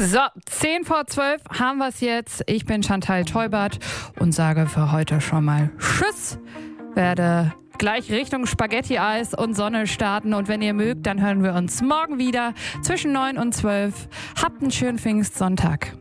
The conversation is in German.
So, 10:10 haben wir es jetzt. Ich bin Chantal Teubert und sage für heute schon mal Tschüss. Werde gleich Richtung Spaghetti-Eis und Sonne starten. Und wenn ihr mögt, dann hören wir uns morgen wieder zwischen 9 und 12. Habt einen schönen Pfingstsonntag.